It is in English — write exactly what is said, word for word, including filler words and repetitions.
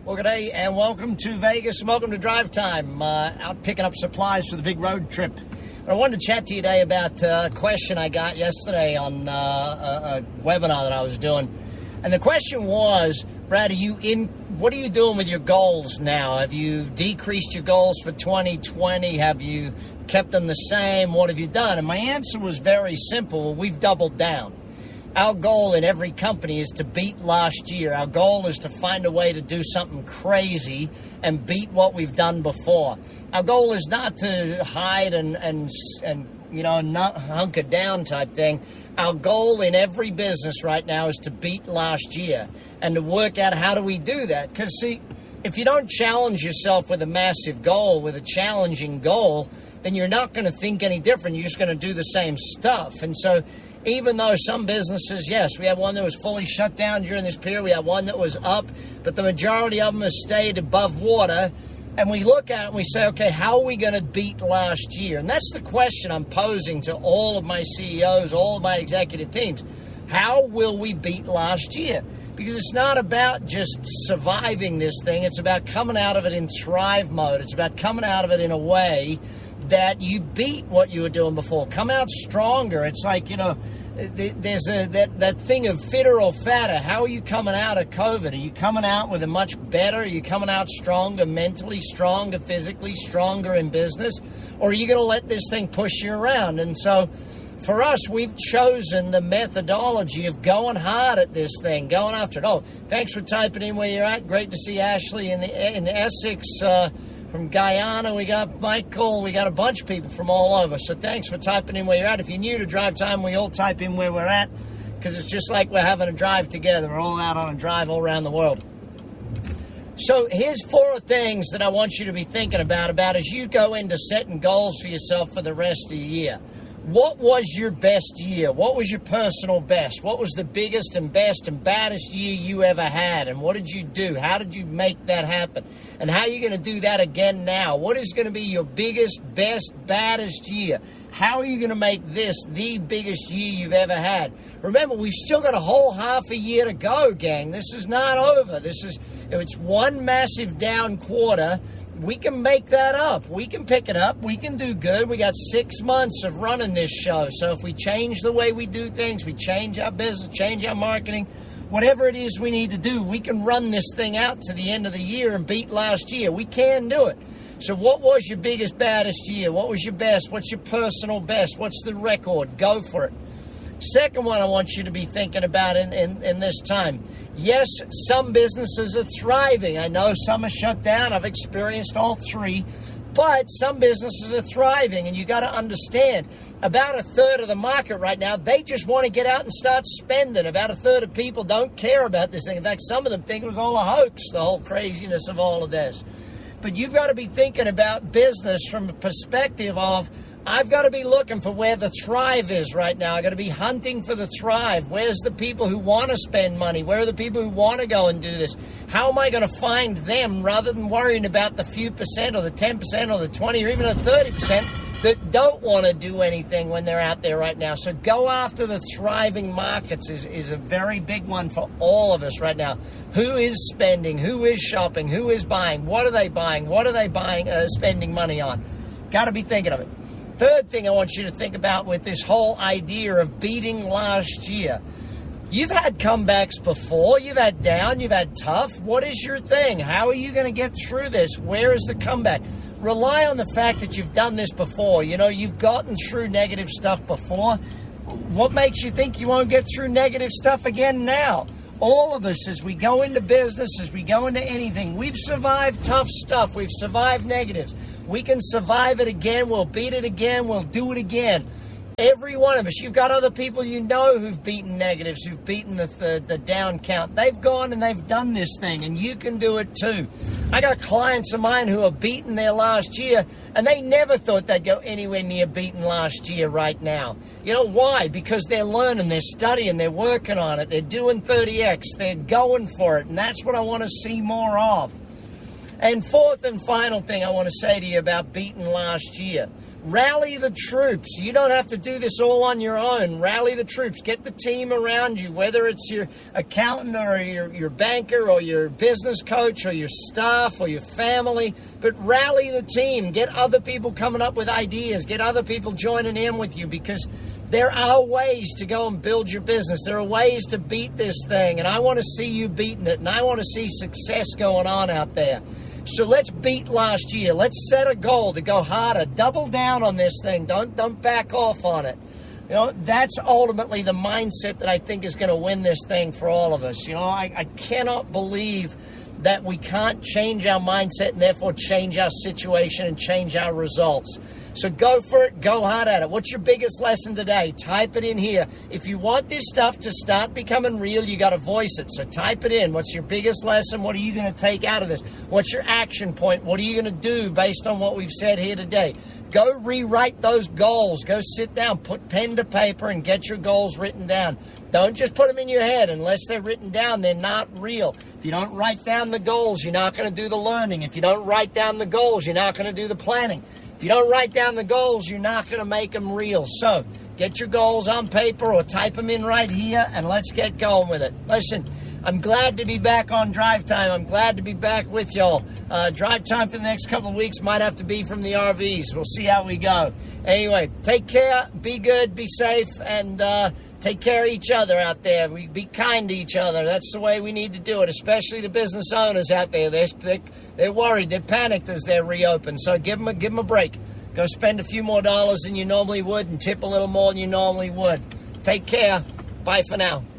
Well, good day and welcome to Vegas. Welcome to Drive Time. Uh, out picking up supplies for the big road trip. I wanted to chat to you today about uh, a question I got yesterday on uh, a, a webinar that I was doing. And the question was, Brad, are you in? What are you doing with your goals now? Have you decreased your goals for twenty twenty? Have you kept them the same? What have you done? And my answer was very simple. We've doubled down. Our goal in every company is to beat last year. Our goal is to find a way to do something crazy and beat what we've done before. Our goal is not to hide and, and, and you know, not hunker down type thing. Our goal in every business right now is to beat last year and to work out how do we do that. Because, see, if you don't challenge yourself with a massive goal, with a challenging goal, then you're not going to think any different. You're just going to do the same stuff. And so even though some businesses, yes, we had one that was fully shut down during this period, we had one that was up, but the majority of them have stayed above water. And we look at it and we say, okay, how are we going to beat last year? And that's the question I'm posing to all of my C E Os, all of my executive teams. How will we beat last year? Because it's not about just surviving this thing. It's about coming out of it in thrive mode. It's about coming out of it in a way that you beat what you were doing before. Come out stronger. It's like, you know, there's a that, that thing of fitter or fatter. How are you coming out of COVID? Are you coming out with a much better? Are you coming out stronger mentally, stronger physically, stronger in business? Or are you going to let this thing push you around? And so for us, we've chosen the methodology of going hard at this thing, going after it. Oh, thanks for typing in where you're at. Great to see Ashley in, the, in Essex. Uh, From Guyana, we got Michael, we got a bunch of people from all over. So thanks for typing in where you're at. If you're new to Drive Time, we all type in where we're at because it's just like we're having a drive together. We're all out on a drive all around the world. So here's four things that I want you to be thinking about, about as you go into setting goals for yourself for the rest of the year. What was your best year? What was your personal best? What was the biggest and best and baddest year you ever had? And what did you do? How did you make that happen? And how are you going to do that again now? What is going to be your biggest, best, baddest year? How are you going to make this the biggest year you've ever had? Remember, we've still got a whole half a year to go, gang. This is not over. This is, it's one massive down quarter. We can make that up. We can pick it up. We can do good. We got six months of running this show. So if we change the way we do things, we change our business, change our marketing, whatever it is we need to do, we can run this thing out to the end of the year and beat last year. We can do it. So what was your biggest, baddest year? What was your best? What's your personal best? What's the record? Go for it. Second one I want you to be thinking about in, in, in this time. Yes, some businesses are thriving. I know some are shut down. I've experienced all three. But some businesses are thriving, and you got to understand, about a third of the market right now, they just want to get out and start spending. About a third of people don't care about this thing. In fact, some of them think it was all a hoax, the whole craziness of all of this. But you've got to be thinking about business from a perspective of, I've got to be looking for where the thrive is right now. I've got to be hunting for the thrive. Where's the people who want to spend money? Where are the people who want to go and do this? How am I going to find them rather than worrying about the few percent or the ten percent or the twenty or even the thirty percent that don't want to do anything when they're out there right now? So go after the thriving markets is, is a very big one for all of us right now. Who is spending? Who is shopping? Who is buying? What are they buying? What are they buying, uh, spending money on? Got to be thinking of it. Third thing I want you to think about with this whole idea of beating last year. You've had comebacks before. You've had down. You've had tough. What is your thing? How are you going to get through this? Where is the comeback? Rely on the fact that you've done this before. You know, you've gotten through negative stuff before. What makes you think you won't get through negative stuff again now? All of us, as we go into business, as we go into anything, we've survived tough stuff. We've survived negatives. We can survive it again. We'll beat it again. We'll do it again. Every one of us. You've got other people you know who've beaten negatives, who've beaten the, the, the down count. They've gone and they've done this thing, and you can do it too. I got clients of mine who are beating their last year, and they never thought they'd go anywhere near beating last year right now. You know why? Because they're learning, they're studying, they're working on it, they're doing thirty X, they're going for it, and that's what I want to see more of. And fourth and final thing I want to say to you about beating last year. Rally the troops. You don't have to do this all on your own. Rally the troops. Get the team around you, whether it's your accountant or your, your banker or your business coach or your staff or your family. But rally the team. Get other people coming up with ideas. Get other people joining in with you, because there are ways to go and build your business. There are ways to beat this thing. And I want to see you beating it. And I want to see success going on out there. So let's beat last year. Let's set a goal to go harder. Double down on this thing. Don't don't back off on it. You know, that's ultimately the mindset that I think is going to win this thing for all of us. You know, I, I cannot believe that we can't change our mindset and therefore change our situation and change our results. So go for it. Go hard at it. What's your biggest lesson today? Type it in here. If you want this stuff to start becoming real, you got to voice it. So type it in. What's your biggest lesson? What are you going to take out of this? What's your action point? What are you going to do based on what we've said here today? Go rewrite those goals. Go sit down, put pen to paper, and get your goals written down. Don't just put them in your head. Unless they're written down, they're not real. If you don't write down the goals, you're not going to do the learning. If you don't write down the goals, you're not going to do the planning. If you don't write down the goals, you're not going to make them real. So get your goals on paper or type them in right here, and let's get going with it. Listen, I'm glad to be back on Drive Time. I'm glad to be back with y'all. Uh, drive Time for the next couple of weeks might have to be from the R Vs. We'll see how we go. Anyway, take care, be good, be safe, and uh, take care of each other out there. We be kind to each other. That's the way we need to do it, especially the business owners out there. They're, they're, they're worried. They're panicked as they're reopened. So give them a, give them a break. Go spend a few more dollars than you normally would and tip a little more than you normally would. Take care. Bye for now.